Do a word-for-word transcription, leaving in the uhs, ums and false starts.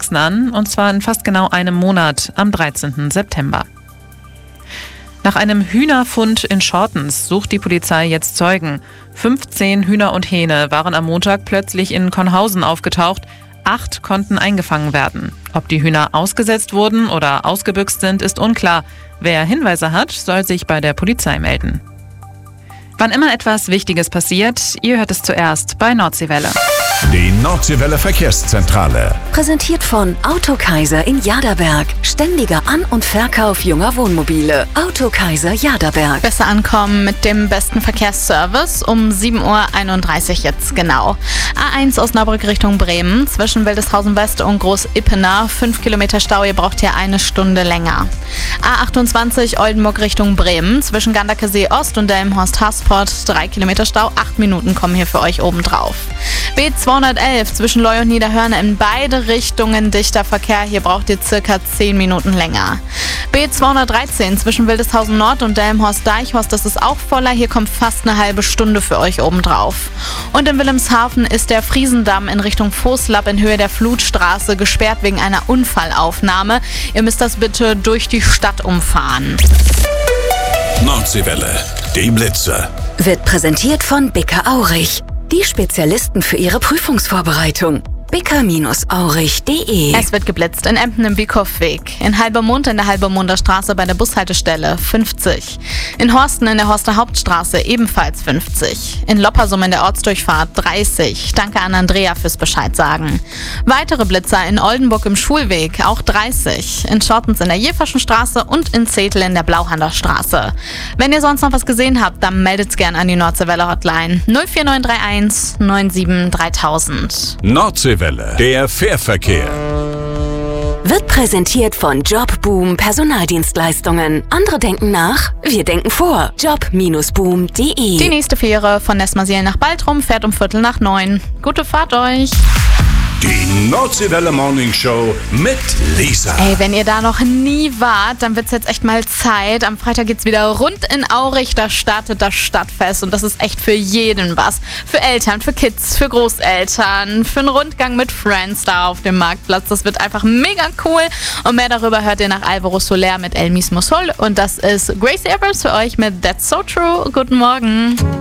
Niedersachsen an, und zwar in fast genau einem Monat, am dreizehnten September. Nach einem Hühnerfund in Schortens sucht die Polizei jetzt Zeugen. fünfzehn Hühner und Hähne waren am Montag plötzlich in Konhausen aufgetaucht. Acht konnten eingefangen werden. Ob die Hühner ausgesetzt wurden oder ausgebüxt sind, ist unklar. Wer Hinweise hat, soll sich bei der Polizei melden. Wann immer etwas Wichtiges passiert, ihr hört es zuerst bei Nordseewelle. Die Nordseewelle Verkehrszentrale. Präsentiert von Autokaiser in Jaderberg. Ständiger An- und Verkauf junger Wohnmobile. Autokaiser Jaderberg. Besser ankommen mit dem besten Verkehrsservice um sieben Uhr einunddreißig jetzt genau. A eins Osnabrück Richtung Bremen, zwischen Wildeshausen West und Groß-Ippener. fünf Kilometer Stau, ihr braucht hier eine Stunde länger. A achtundzwanzig Oldenburg Richtung Bremen, zwischen Ganderkesee Ost und Delmenhorst-Hasport. drei Kilometer Stau, acht Minuten kommen hier für euch obendrauf. B zweihundertelf zwischen Leu und Niederhörne in beide Richtungen dichter Verkehr. Hier braucht ihr circa zehn Minuten länger. B zweihundertdreizehn zwischen Wildeshausen Nord und Delmenhorst-Deichhorst. Das ist auch voller. Hier kommt fast eine halbe Stunde für euch obendrauf. Und in Wilhelmshaven ist der Friesendamm in Richtung Voßlapp in Höhe der Flutstraße gesperrt wegen einer Unfallaufnahme. Ihr müsst das bitte durch die Stadt umfahren. Nordseewelle, die Blitze. Wird präsentiert von Bicker Aurich. Die Spezialisten für Ihre Prüfungsvorbereitung. bicker Aurich punkt de. Es wird geblitzt in Emden im Wiekow-Weg, in Halbermund in der Halbermunder Straße bei der Bushaltestelle fünfzig, in Horsten in der Horster Hauptstraße ebenfalls fünfzig, in Loppersum in der Ortsdurchfahrt dreißig. Danke an Andrea fürs Bescheid sagen. Weitere Blitzer in Oldenburg im Schulweg, auch dreißig, in Schortens in der Jeferschen Straße und in Zetel in der Blauhander Straße. Wenn ihr sonst noch was gesehen habt, dann meldet's gern an die Nordseewelle Hotline null vier neun drei eins neun sieben dreitausend. Nordseewelle, der Fährverkehr. Wird präsentiert von Jobboom Personaldienstleistungen. Andere denken nach, wir denken vor. job Bindestrich boom punkt de. Die nächste Fähre von Nessmersiel nach Baltrum fährt um Viertel nach neun. Gute Fahrt euch! Die Nordseewelle Morning Show mit Lisa. Ey, wenn ihr da noch nie wart, dann wird's jetzt echt mal Zeit. Am Freitag geht's wieder rund in Aurich. Da startet das Stadtfest und das ist echt für jeden was. Für Eltern, für Kids, für Großeltern, für einen Rundgang mit Friends da auf dem Marktplatz. Das wird einfach mega cool. Und mehr darüber hört ihr nach Alvaro Soler mit El Mismo Sol. Und das ist Gracie Evers für euch mit That's So True. Guten Morgen.